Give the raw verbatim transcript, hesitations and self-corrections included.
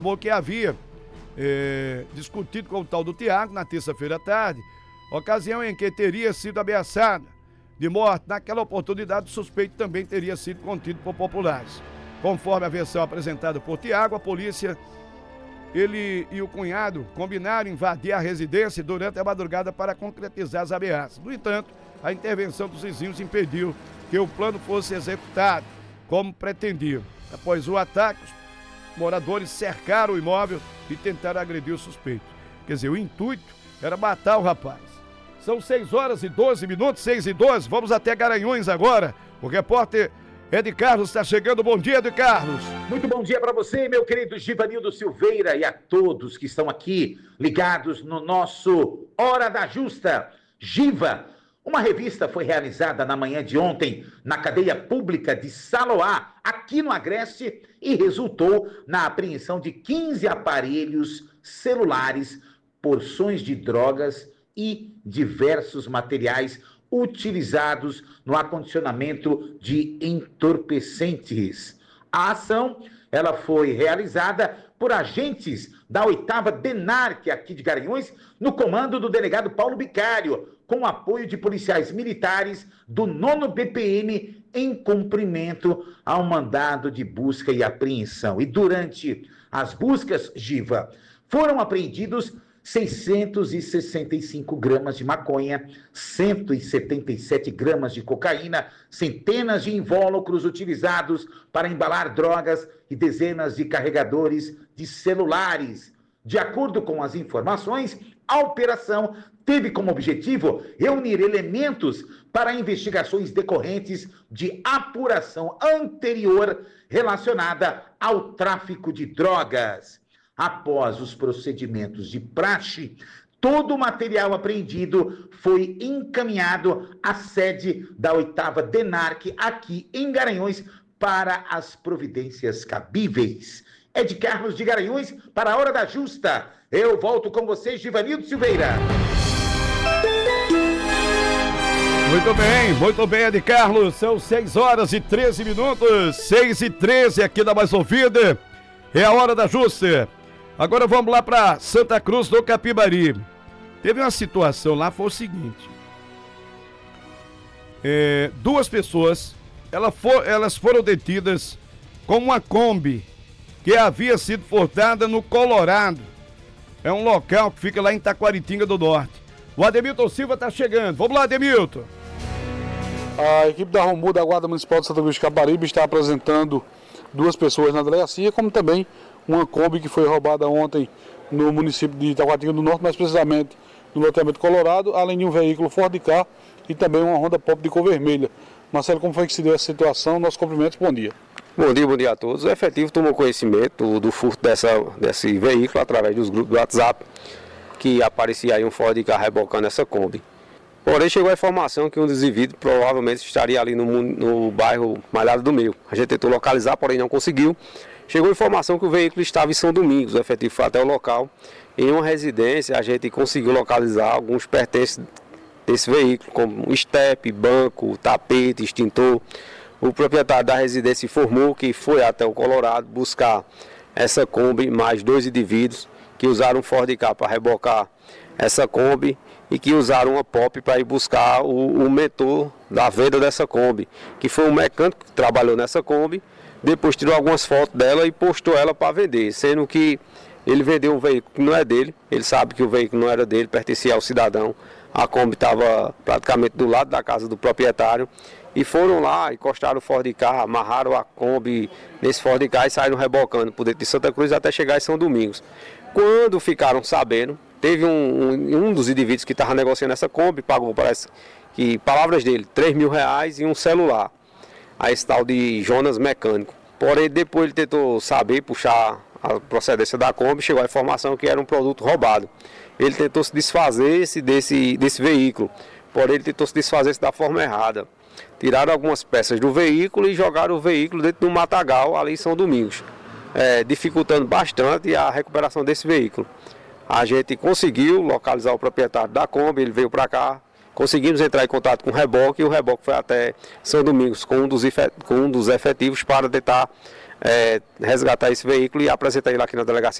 que havia é, discutido com o tal do Tiago na terça-feira à tarde, ocasião em que teria sido ameaçada de morte. Naquela oportunidade, o suspeito também teria sido contido por populares. Conforme a versão apresentada por Tiago, a polícia, ele e o cunhado combinaram invadir a residência durante a madrugada para concretizar as ameaças. No entanto, a intervenção dos vizinhos impediu que o plano fosse executado como pretendiam. Após o ataque, os moradores cercaram o imóvel e tentaram agredir o suspeito. Quer dizer, o intuito era matar o rapaz. São seis horas e doze minutos, seis e doze. Vamos até Garanhuns agora. O repórter Ed Carlos está chegando. Bom dia, Ed Carlos. Muito bom dia para você, meu querido Givanildo Silveira, e a todos que estão aqui ligados no nosso Hora da Justa. Giva, uma revista foi realizada na manhã de ontem na cadeia pública de Saloá, aqui no Agreste, e resultou na apreensão de quinze aparelhos celulares, porções de drogas e diversos materiais utilizados no acondicionamento de entorpecentes. A ação, ela foi realizada por agentes da oitava DENARC aqui de Garanhuns, no comando do delegado Paulo Bicário, com apoio de policiais militares do nono B P M em cumprimento ao mandado de busca e apreensão. E durante as buscas, Giva, foram apreendidos seiscentos e sessenta e cinco gramas de maconha, cento e setenta e sete gramas de cocaína, centenas de invólucros utilizados para embalar drogas e dezenas de carregadores de celulares. De acordo com as informações, a operação teve como objetivo reunir elementos para investigações decorrentes de apuração anterior relacionada ao tráfico de drogas. Após os procedimentos de praxe, todo o material apreendido foi encaminhado à sede da oitava DENARC aqui em Garanhuns para as providências cabíveis. Ed Carlos de Garanhuns para a Hora da Justa. Eu volto com vocês, Givanildo Silveira. Muito bem, muito bem, Ed Carlos. São seis horas e treze minutos. seis e treze aqui da Mais Ouvida. É a Hora da Justa. Agora vamos lá para Santa Cruz do Capibari. Teve uma situação lá, foi o seguinte. É, duas pessoas, ela for, elas foram detidas com uma Kombi que havia sido furtada no Colorado. É um local que fica lá em Taquaritinga do Norte. O Ademilton Silva está chegando. Vamos lá, Ademilton. A equipe da Romu da Guarda Municipal de Santa Cruz do Capibaribe está apresentando duas pessoas na delegacia, como também uma Kombi que foi roubada ontem no município de Taquaritinga do Norte, mais precisamente no loteamento Colorado, além de um veículo Ford Ka e também uma Honda Pop de cor vermelha. Marcelo, como foi que se deu essa situação? Nossos cumprimentos, bom dia. Bom dia, bom dia a todos. O efetivo tomou conhecimento do, do furto dessa, desse veículo através dos grupos do WhatsApp, que aparecia aí um Ford Ka rebocando essa Kombi. Porém, chegou a informação que um dos indivíduos provavelmente estaria ali no, no bairro Malhado do Meio. A gente tentou localizar, porém não conseguiu. Chegou a informação que o veículo estava em São Domingos. O efetivo foi até o local. Em uma residência, a gente conseguiu localizar alguns pertences desse veículo, como estepe, banco, tapete, extintor. O proprietário da residência informou que foi até o Colorado buscar essa Kombi, mais dois indivíduos que usaram um Ford Ka para rebocar essa Kombi e que usaram uma Pop para ir buscar o, o mentor da venda dessa Kombi, que foi um mecânico que trabalhou nessa Kombi, depois tirou algumas fotos dela e postou ela para vender, sendo que ele vendeu um veículo que não é dele, ele sabe que o veículo não era dele, pertencia ao cidadão, a Kombi estava praticamente do lado da casa do proprietário, e foram lá, encostaram o Ford Ka, amarraram a Kombi nesse Ford Ka e saíram rebocando por dentro de Santa Cruz até chegar em São Domingos. Quando ficaram sabendo, teve um, um, um dos indivíduos que estava negociando essa Kombi, pagou, parece que, palavras dele, três mil reais e um celular, a esse tal de Jonas Mecânico. Porém, depois ele tentou saber, puxar a procedência da Kombi, chegou a informação que era um produto roubado. Ele tentou se desfazer desse, desse veículo, porém ele tentou se desfazer da forma errada. Tiraram algumas peças do veículo e jogaram o veículo dentro do matagal ali em São Domingos, é, dificultando bastante a recuperação desse veículo. A gente conseguiu localizar o proprietário da Kombi, ele veio para cá, conseguimos entrar em contato com o reboque e o reboque foi até São Domingos com um dos, com um dos efetivos para tentar é, resgatar esse veículo e apresentar ele aqui na delegacia.